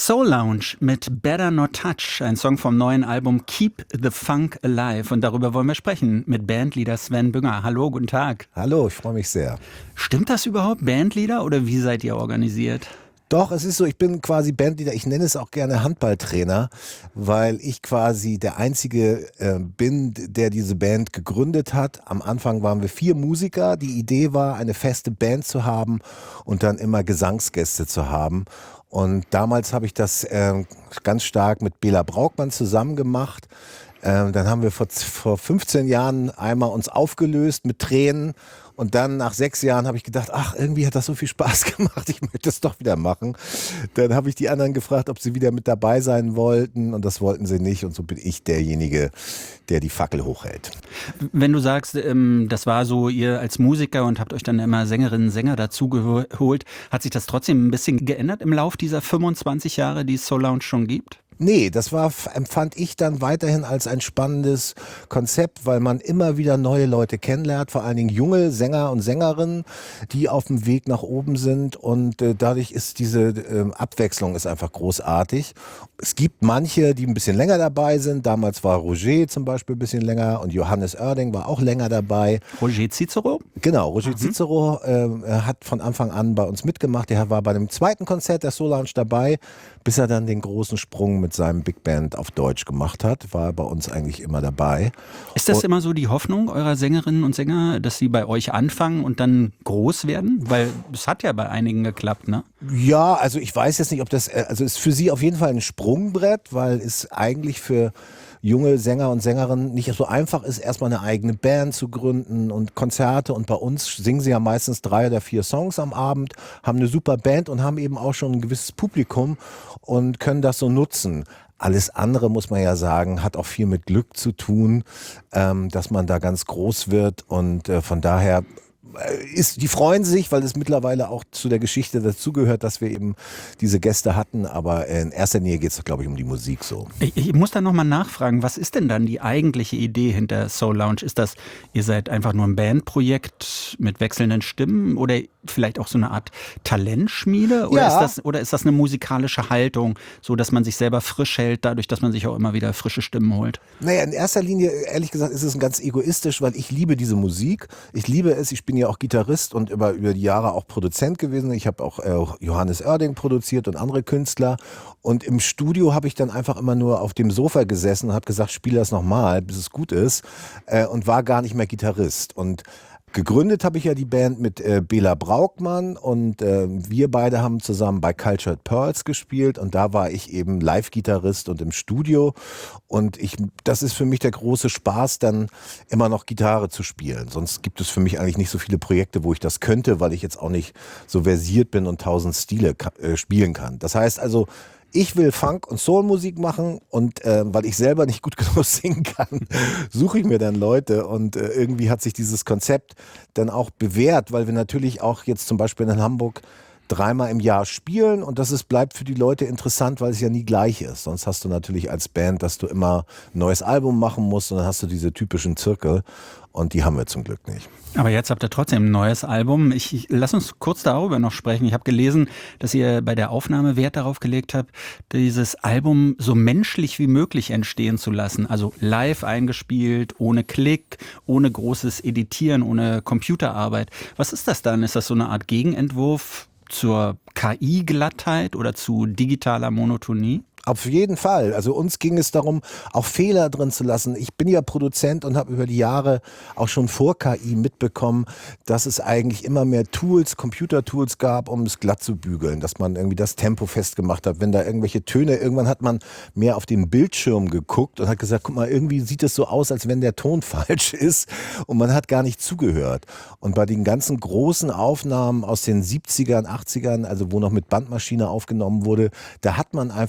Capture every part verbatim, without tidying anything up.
Soul Lounge mit Better Not Touch, ein Song vom neuen Album Keep the Funk Alive. Und darüber wollen wir sprechen mit Bandleader Sven Bünger. Hallo, guten Tag. Hallo, ich freue mich sehr. Stimmt das überhaupt, Bandleader, oder wie seid ihr organisiert? Doch, es ist so, ich bin quasi Bandleader, ich nenne es auch gerne Handballtrainer, weil ich quasi der Einzige äh, bin, der diese Band gegründet hat. Am Anfang waren wir vier Musiker. Die Idee war, eine feste Band zu haben und dann immer Gesangsgäste zu haben. Und damals habe ich das äh, ganz stark mit Bela Braugmann zusammen gemacht. Ähm, dann haben wir vor, vor fünfzehn Jahren einmal uns aufgelöst mit Tränen. Und dann nach sechs Jahren habe ich gedacht, ach, irgendwie hat das so viel Spaß gemacht, ich möchte es doch wieder machen. Dann habe ich die anderen gefragt, ob sie wieder mit dabei sein wollten, und das wollten sie nicht, und so bin ich derjenige, der die Fackel hochhält. Wenn du sagst, ähm, das war so ihr als Musiker und habt euch dann immer Sängerinnen und Sänger dazu geholt, hat sich das trotzdem ein bisschen geändert im Lauf dieser fünfundzwanzig Jahre, die es Soul Lounge schon gibt? Nee, das war, empfand ich dann weiterhin als ein spannendes Konzept, weil man immer wieder neue Leute kennenlernt, vor allen Dingen junge Sänger und Sängerinnen, die auf dem Weg nach oben sind, und äh, dadurch ist diese äh, Abwechslung ist einfach großartig. Es gibt manche, die ein bisschen länger dabei sind. Damals war Roger zum Beispiel ein bisschen länger und Johannes Oerding war auch länger dabei. Roger Cicero? Genau, Roger Mhm. Cicero äh, hat von Anfang an bei uns mitgemacht. Er war bei dem zweiten Konzert der Soul Lounge dabei, bis er dann den großen Sprung mit seinem Big Band auf Deutsch gemacht hat, war er bei uns eigentlich immer dabei. Ist das und immer so die Hoffnung eurer Sängerinnen und Sänger, dass sie bei euch anfangen und dann groß werden? Weil es hat ja bei einigen geklappt, ne? Ja, also ich weiß jetzt nicht, ob das, also ist für sie auf jeden Fall ein Sprungbrett, weil es eigentlich für junge Sänger und Sängerinnen nicht so einfach ist, erstmal eine eigene Band zu gründen und Konzerte, und bei uns singen sie ja meistens drei oder vier Songs am Abend, haben eine super Band und haben eben auch schon ein gewisses Publikum und können das so nutzen. Alles andere, muss man ja sagen, hat auch viel mit Glück zu tun, ähm, dass man da ganz groß wird, und äh, von daher Ist, die freuen sich, weil es mittlerweile auch zu der Geschichte dazugehört, dass wir eben diese Gäste hatten. Aber in erster Linie geht es, glaube ich, um die Musik so. Ich, ich muss da nochmal nachfragen, was ist denn dann die eigentliche Idee hinter Soul Lounge? Ist das, ihr seid einfach nur ein Bandprojekt mit wechselnden Stimmen oder vielleicht auch so eine Art Talentschmiede? Oder, Ja. ist das, oder ist das eine musikalische Haltung, so dass man sich selber frisch hält, dadurch, dass man sich auch immer wieder frische Stimmen holt? Naja, in erster Linie, ehrlich gesagt, ist es ganz egoistisch, weil ich liebe diese Musik. Ich liebe es, ich bin ja auch Gitarrist und über, über die Jahre auch Produzent gewesen. Ich habe auch äh, Johannes Oerding produziert und andere Künstler. Und im Studio habe ich dann einfach immer nur auf dem Sofa gesessen und habe gesagt, spiel das nochmal, bis es gut ist. Äh, und war gar nicht mehr Gitarrist. Und gegründet habe ich ja die Band mit äh, Bela Braugmann, und äh, wir beide haben zusammen bei Cultured Pearls gespielt, und da war ich eben Live-Gitarrist und im Studio, und ich, das ist für mich der große Spaß, dann immer noch Gitarre zu spielen. Sonst gibt es für mich eigentlich nicht so viele Projekte, wo ich das könnte, weil ich jetzt auch nicht so versiert bin und tausend Stile äh, spielen kann. Das heißt also, ich will Funk- und Soul-Musik machen, und äh, weil ich selber nicht gut genug singen kann, suche ich mir dann Leute, und äh, irgendwie hat sich dieses Konzept dann auch bewährt, weil wir natürlich auch jetzt zum Beispiel in Hamburg dreimal im Jahr spielen, und das ist, bleibt für die Leute interessant, weil es ja nie gleich ist. Sonst hast du natürlich als Band, dass du immer ein neues Album machen musst, und dann hast du diese typischen Zirkel, und die haben wir zum Glück nicht. Aber jetzt habt ihr trotzdem ein neues Album. Ich, ich lass uns kurz darüber noch sprechen. Ich habe gelesen, dass ihr bei der Aufnahme Wert darauf gelegt habt, dieses Album so menschlich wie möglich entstehen zu lassen. Also live eingespielt, ohne Klick, ohne großes Editieren, ohne Computerarbeit. Was ist das dann? Ist das so eine Art Gegenentwurf zur K I-Glattheit oder zu digitaler Monotonie? Auf jeden Fall. Also uns ging es darum, auch Fehler drin zu lassen. Ich bin ja Produzent und habe über die Jahre auch schon vor K I mitbekommen, dass es eigentlich immer mehr Tools, Computertools gab, um es glatt zu bügeln, dass man irgendwie das Tempo festgemacht hat. Wenn da irgendwelche Töne, irgendwann hat man mehr auf den Bildschirm geguckt und hat gesagt, guck mal, irgendwie sieht es so aus, als wenn der Ton falsch ist, und man hat gar nicht zugehört. Und bei den ganzen großen Aufnahmen aus den siebzigern, achtzigern, also wo noch mit Bandmaschine aufgenommen wurde, da hat man einfach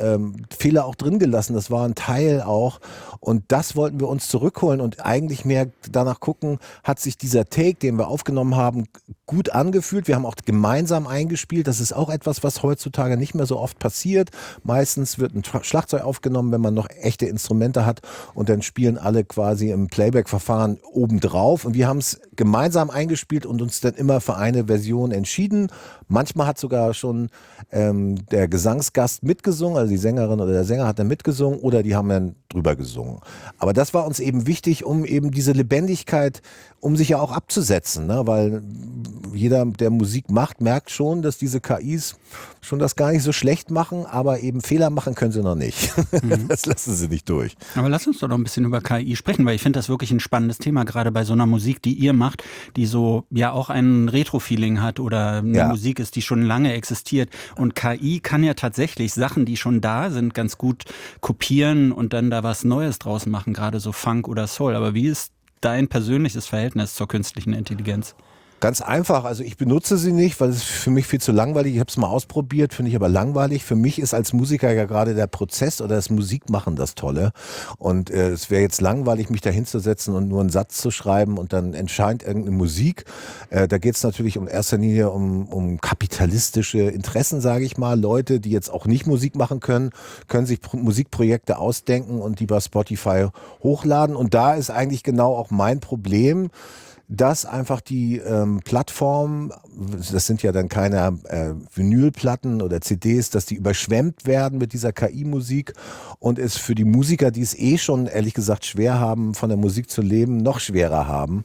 ähm, Fehler auch drin gelassen. Das war ein Teil auch. Und das wollten wir uns zurückholen und eigentlich mehr danach gucken, hat sich dieser Take, den wir aufgenommen haben, gut angefühlt. Wir haben auch gemeinsam eingespielt. Das ist auch etwas, was heutzutage nicht mehr so oft passiert. Meistens wird ein Schlagzeug aufgenommen, wenn man noch echte Instrumente hat und dann spielen alle quasi im Playback-Verfahren obendrauf. Und wir haben es gemeinsam eingespielt und uns dann immer für eine Version entschieden. Manchmal hat sogar schon ähm, der Gesangsgast mitgesungen, also die Sängerin oder der Sänger hat dann mitgesungen oder die haben dann drüber gesungen. Aber das war uns eben wichtig, um eben diese Lebendigkeit, um sich ja auch abzusetzen, ne? Weil jeder, der Musik macht, merkt schon, dass diese K Is schon das gar nicht so schlecht machen, aber eben Fehler machen können sie noch nicht. Mhm. Das lassen sie nicht durch. Aber lass uns doch noch ein bisschen über K I sprechen, weil ich finde das wirklich ein spannendes Thema, gerade bei so einer Musik, die ihr macht, die so ja auch ein Retro-Feeling hat oder eine ja. Musik ist, die schon lange existiert. Und K I kann ja tatsächlich Sachen, die schon da sind, ganz gut kopieren und dann da was Neues draus machen, gerade so Funk oder Soul. Aber wie ist dein persönliches Verhältnis zur künstlichen Intelligenz? Ganz einfach, also ich benutze sie nicht, weil es für mich viel zu langweilig ist. Ich habe es mal ausprobiert, finde ich aber langweilig. Für mich ist als Musiker ja gerade der Prozess oder das Musikmachen das Tolle. Und äh, es wäre jetzt langweilig, mich da hinzusetzen und nur einen Satz zu schreiben und dann entscheidet irgendeine Musik. Äh, da geht es natürlich in erster Linie um, um kapitalistische Interessen, sage ich mal. Leute, die jetzt auch nicht Musik machen können, können sich Pro- Musikprojekte ausdenken und die bei Spotify hochladen. Und da ist eigentlich genau auch mein Problem, dass einfach die ähm, Plattformen, das sind ja dann keine äh, Vinylplatten oder C Ds, dass die überschwemmt werden mit dieser K I-Musik und es für die Musiker, die es eh schon ehrlich gesagt schwer haben, von der Musik zu leben, noch schwerer haben.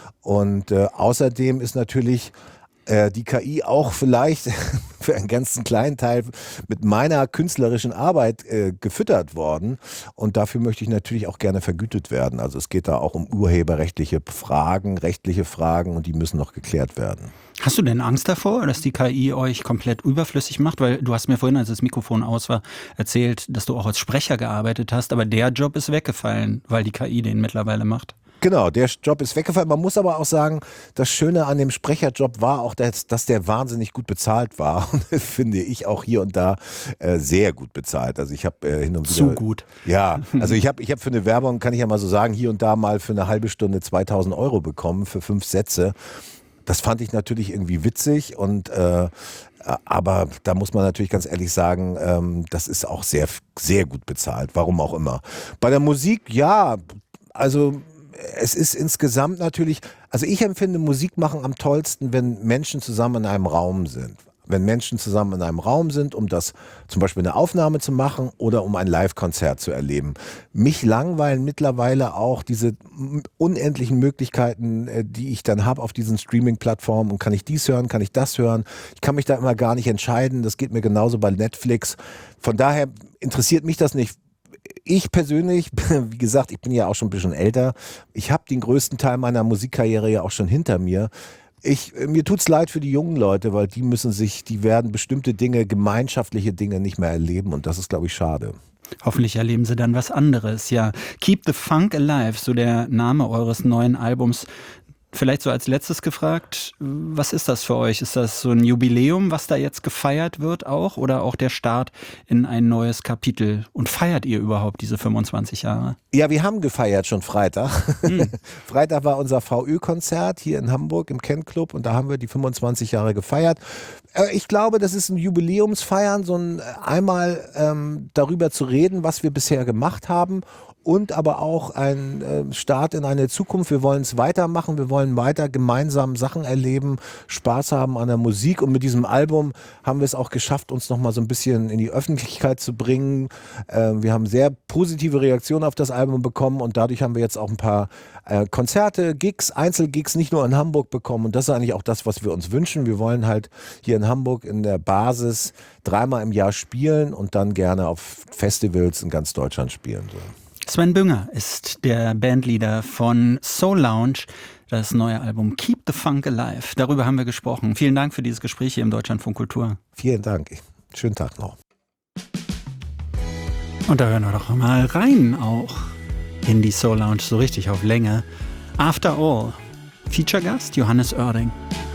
Und äh, außerdem ist natürlich äh, die K I auch vielleicht für einen ganzen kleinen Teil mit meiner künstlerischen Arbeit äh, gefüttert worden. Und dafür möchte ich natürlich auch gerne vergütet werden. Also es geht da auch um urheberrechtliche Fragen, rechtliche Fragen und die müssen noch geklärt werden. Hast du denn Angst davor, dass die K I euch komplett überflüssig macht? Weil du hast mir vorhin, als das Mikrofon aus war, erzählt, dass du auch als Sprecher gearbeitet hast, aber der Job ist weggefallen, weil die K I den mittlerweile macht. Genau, der Job ist weggefallen. Man muss aber auch sagen, das Schöne an dem Sprecherjob war auch, dass, dass der wahnsinnig gut bezahlt war. Und das finde ich auch hier und da äh, sehr gut bezahlt. Also ich habe äh, hin und wieder... Zu gut. Ja, also ich habe ich hab für eine Werbung, kann ich ja mal so sagen, hier und da mal für eine halbe Stunde zweitausend Euro bekommen für fünf Sätze. Das fand ich natürlich irgendwie witzig und äh, aber da muss man natürlich ganz ehrlich sagen, ähm, das ist auch sehr, sehr gut bezahlt. Warum auch immer. Bei der Musik, ja, also... Es ist insgesamt natürlich, also ich empfinde Musik machen am tollsten, wenn Menschen zusammen in einem Raum sind. Wenn Menschen zusammen in einem Raum sind, um das zum Beispiel eine Aufnahme zu machen oder um ein Live-Konzert zu erleben. Mich langweilen mittlerweile auch diese unendlichen Möglichkeiten, die ich dann habe auf diesen Streaming-Plattformen. Und kann ich dies hören, kann ich das hören? Ich kann mich da immer gar nicht entscheiden. Das geht mir genauso bei Netflix. Von daher interessiert mich das nicht. Ich persönlich, wie gesagt, ich bin ja auch schon ein bisschen älter. Ich habe den größten Teil meiner Musikkarriere ja auch schon hinter mir. Ich, mir tut's leid für die jungen Leute, weil die müssen sich, die werden bestimmte Dinge, gemeinschaftliche Dinge nicht mehr erleben und das ist, glaube ich, schade. Hoffentlich erleben sie dann was anderes. Ja, Keep the Funk Alive, so der Name eures neuen Albums. Vielleicht so als letztes gefragt, was ist das für euch? Ist das so ein Jubiläum, was da jetzt gefeiert wird auch? Oder auch der Start in ein neues Kapitel? Und feiert ihr überhaupt diese fünfundzwanzig Jahre? Ja, wir haben gefeiert schon Freitag. Hm. Freitag war unser V Ö-Konzert hier in Hamburg im Ken Club und da haben wir die fünfundzwanzig Jahre gefeiert. Ich glaube, das ist ein Jubiläumsfeiern, so ein einmal ähm, darüber zu reden, was wir bisher gemacht haben. Und aber auch ein äh, Start in eine Zukunft. Wir wollen es weitermachen, wir wollen weiter gemeinsam Sachen erleben, Spaß haben an der Musik. Und mit diesem Album haben wir es auch geschafft, uns nochmal so ein bisschen in die Öffentlichkeit zu bringen. Äh, wir haben sehr positive Reaktionen auf das Album bekommen und dadurch haben wir jetzt auch ein paar äh, Konzerte, Gigs, Einzelgigs nicht nur in Hamburg bekommen. Und das ist eigentlich auch das, was wir uns wünschen. Wir wollen halt hier in Hamburg in der Basis dreimal im Jahr spielen und dann gerne auf Festivals in ganz Deutschland spielen. So. Sven Bünger ist der Bandleader von Soul Lounge, das neue Album Keep the Funk Alive. Darüber haben wir gesprochen. Vielen Dank für dieses Gespräch hier im Deutschlandfunk Kultur. Vielen Dank. Schönen Tag noch. Und da hören wir doch mal rein auch in die Soul Lounge, so richtig auf Länge. After All, Feature-Gast Johannes Oerding.